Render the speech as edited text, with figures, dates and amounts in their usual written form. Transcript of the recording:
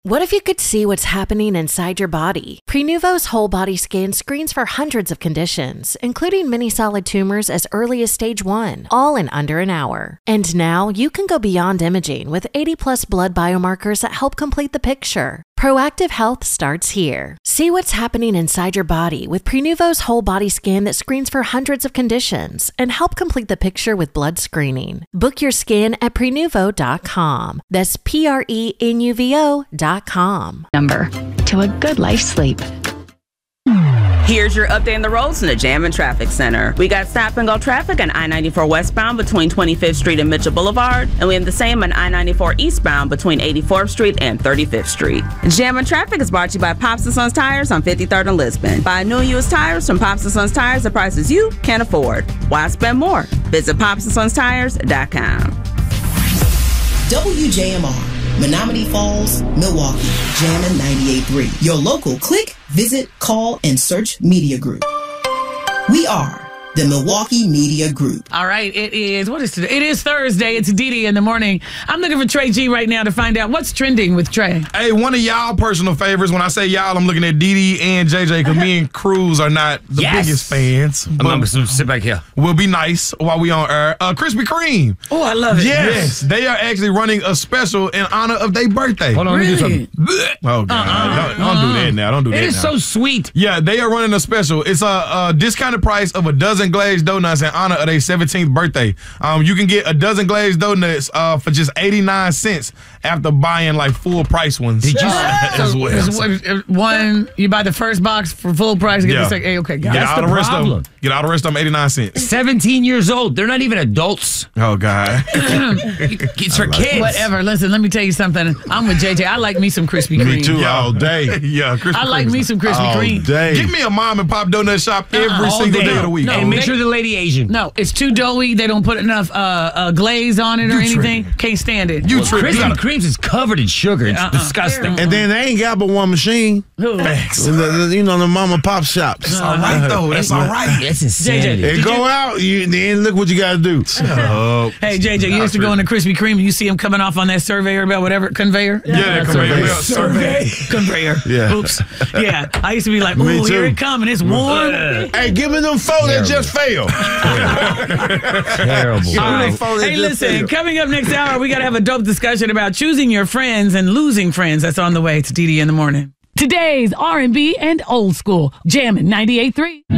What if you could see what's happening inside your body? Prenuvo's whole body scan screens for hundreds of conditions, including many solid tumors as early as stage 1, all in under an hour. And now you can go beyond imaging with 80+ blood biomarkers that help complete the picture. Proactive health starts here. See what's happening inside your body with Prenuvo's whole body scan that screens for hundreds of conditions and help complete the picture with blood screening. Book your scan at Prenuvo.com. That's Prenuvo.com. Number to a good life sleep. Here's your update on the roads in the Jam and Traffic Center. We got stop-and-go traffic on I-94 westbound between 25th Street and Mitchell Boulevard, and we have the same on I-94 eastbound between 84th Street and 35th Street. Jam and Traffic is brought to you by Pops & Sons Tires on 53rd and Lisbon. Buy new and used tires from Pops & Sons Tires at prices you can afford. Why spend more? Visit popsandsonstires.com. WJMR. Menominee Falls, Milwaukee, Jammin' 98.3. Your local click, visit, call, and search media group. We are the Milwaukee Media Group. All right, it is, what is today? It is Thursday. It's DD in the morning. I'm looking for Trey G right now to find out what's trending with Trey. Hey, one of y'all personal favorites. When I say y'all, I'm looking at DD and JJ because me and Cruz are not the biggest fans. I'm going to sit back here. We'll be nice while we on air. Krispy Kreme. Oh, I love it. Yes, they are actually running a special in honor of their birthday. Hold on, let me do something. Oh, God. Don't do that now. Don't do that now. It is so sweet. Yeah, they are running a special. It's a discounted price of a dozen glazed donuts in honor of their 17th birthday. You can get a dozen glazed donuts for just 89 cents after buying like full price ones. Did you as well? One, you buy the first box for full price, get the second. Hey, okay, guys. Get all the rest of them. Get all the rest of them 89 cents. 17 years old. They're not even adults. Oh, God. It's for kids. Whatever. Listen, let me tell you something. I'm with JJ. I like me some Krispy Kreme. Me too, all day. Yeah, Krispy I like Kremes. me some Krispy Kreme. Day. Give me a mom and pop donut shop every single day of the week. No, And make sure the lady Asian. No, it's too doughy. They don't put enough glaze on it or anything. Can't stand it. Krispy Kreme's is covered in sugar. It's disgusting. And then they ain't got but one machine. Thanks. You know, the mom and pop shop. That's all right, though. That's all right. That's insanity. They go out, then look what you got to do. Hey, JJ, you used to go into Krispy Kreme and you see them coming off on that surveyor belt, whatever, conveyor? Yeah, conveyor belt. Survey. Conveyor. Yeah. Oops. Yeah. I used to be like, Me ooh, too. here it comes, and it's warm. Hey, give me them four that just failed. Terrible. All right. Hey, listen, coming up next hour, we got to have a dope discussion about choosing your friends and losing friends. That's on the way to DD in the morning. Today's R&B and old school. Jammin' 98.3.